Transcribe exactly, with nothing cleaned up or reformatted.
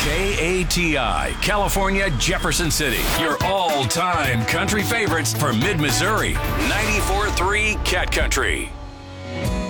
K A T I, California, Jefferson City. Your all-time country favorites for Mid-Missouri. ninety-four point three Cat Country.